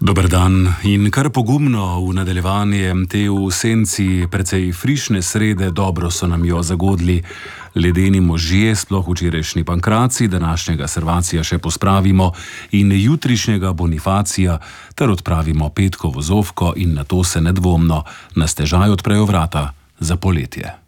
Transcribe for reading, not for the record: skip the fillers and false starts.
Dober dan in kar pogumno v nadaljevanje te v senci precej frišne srede, dobro so nam jo zagodli ledeni možje, sploh včerajšnji pankraci, današnjega servacija še pospravimo in jutrišnjega bonifacija ter odpravimo petkovo zofko in nato se nedvomno na stežaj odprejo vrata za poletje.